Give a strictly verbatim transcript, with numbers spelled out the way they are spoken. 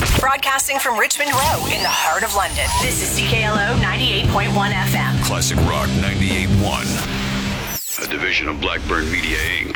Broadcasting from Richmond Road in the heart of London. This is C K L O ninety-eight point one F M. Classic Rock ninety-eight point one. A division of Blackburn Media, Incorporated.